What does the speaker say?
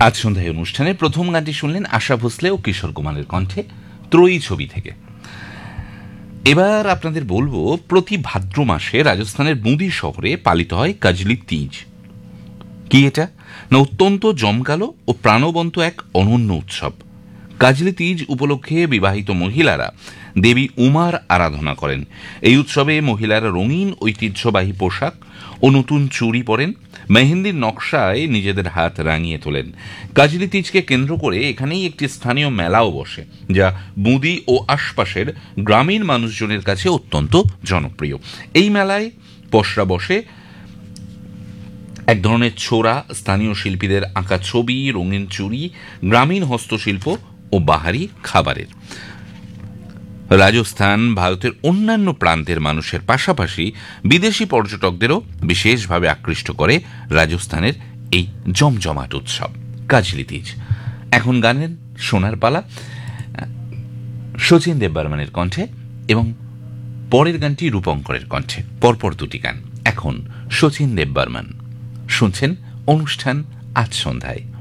আজ সন্ধ্যায় অনুষ্ঠানে প্রথম গানটি শুনলেন আশা ভোসলে ও কিশোর কুমারের কণ্ঠে, ত্রয়ী ছবি থেকে। এবার আপনাদের বলবো, প্রতি ভাদ্র মাসে রাজস্থানের বুঁদি শহরে পালিত হয় কাজলি তিজ। কি এটা না, অত্যন্ত জমকালো ও প্রাণবন্ত এক অনন্য উৎসব। কাজলি তিজ উপলক্ষে বিবাহিত মহিলারা দেবী উমার আরাধনা করেন। এই উৎসবে মহিলারা রঙিন ঐতিহ্যবাহী পোশাক ও নতুন চুড়ি পরেন, মেহেন্দির নকশায় নিজেদের হাত রাঙিয়ে তোলেন। কাজলি তিজকে কেন্দ্র করে এখানেই একটি স্থানীয় মেলাও বসে, যা বুঁদি ও আশপাশের গ্রামীণ মানুষজনের কাছে অত্যন্ত জনপ্রিয়। এই মেলায় পসরা বসে এক ধরনের ছোড়া, স্থানীয় শিল্পীদের আঁকা ছবি, রঙিন চুড়ি, গ্রামীণ হস্তশিল্প ও বাহারি খাবারের। রাজস্থান ভারতের অন্যান্য প্রান্তের মানুষের পাশাপাশি বিদেশি পর্যটকদেরও বিশেষভাবে আকৃষ্ট করে রাজস্থানের এই জমজমাট উৎসব কাজলি তিজ। এখন গানের শোনার পালা শচীন দেববর্মনের কণ্ঠে, এবং পরের গানটি রূপঙ্করের কণ্ঠে। পরপর দুটি গান। এখন শচীন দেববর্মন শুনছেন অনুষ্ঠান আজ সন্ধ্যায়।